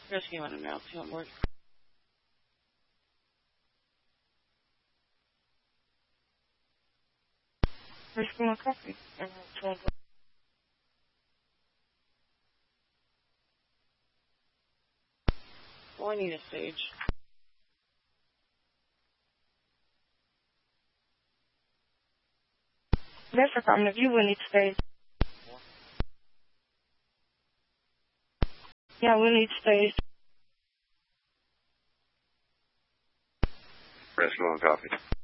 Just give it now. If you want more. Where's my coffee? Oh, I need a sage. That's a problem. If you will need sage. Yeah, we need stage. Press on coffee.